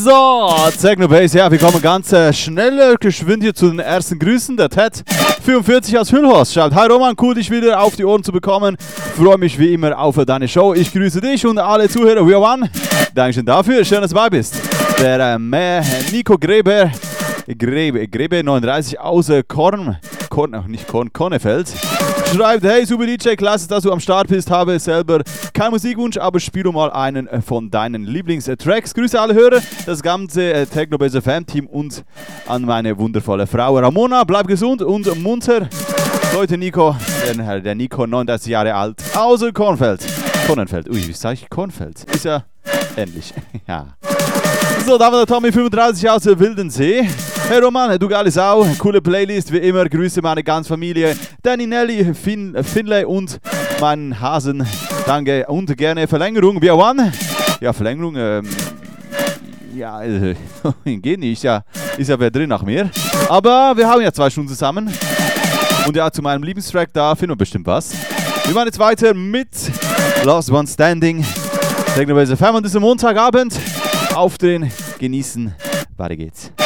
So, Technobase, ja, wir kommen ganz schnell, geschwind hier zu den ersten Grüßen. Der Ted44 aus Hüllhorst schreibt: Hi Roman, cool dich wieder auf die Ohren zu bekommen. Freue mich wie immer auf deine Show. Ich grüße dich und alle Zuhörer. We are one. Dankeschön dafür, schön, dass du dabei bist. Der Nico Grebe 39 aus Kornefeld schreibt: Hey, super DJ, klasse, dass du am Start bist. Habe selber keinen Musikwunsch, aber spiele mal einen von deinen Lieblingstracks. Grüße alle Hörer, das ganze Technobase FM-Team und an meine wundervolle Frau Ramona. Bleib gesund und munter. Leute, Nico, der Nico, 39 Jahre alt, aus Kornfeld. Ui, wie sage ich Kornfeld? Ist ja ähnlich. Ja. So, da haben wir Tommy 35 aus der Wildensee. Hey Roman, du geile Sau, coole Playlist, wie immer, grüße meine ganze Familie, Danny, Nelly, Finlay und meinen Hasen, danke und gerne Verlängerung, we are one. Ja, Verlängerung, geht nicht, ist ja wer drin nach mir, aber wir haben ja 2 Stunden zusammen und ja, zu meinem Lieblingstrack, da finden wir bestimmt was. Wir machen jetzt weiter mit Last One Standing, Technobase FM an diesem Montagabend, auf den Genießen, weiter geht's.